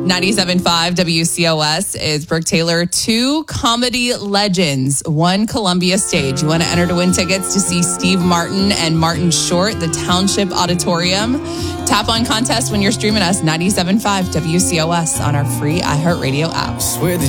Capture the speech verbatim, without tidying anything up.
ninety-seven point five W C O S is Brooke Taylor. Two comedy legends, one Columbia stage. You want to enter to win tickets to see Steve Martin and Martin Short, the Township Auditorium. Tap on contest when you're streaming us, ninety-seven point five W C O S on our free iHeartRadio app.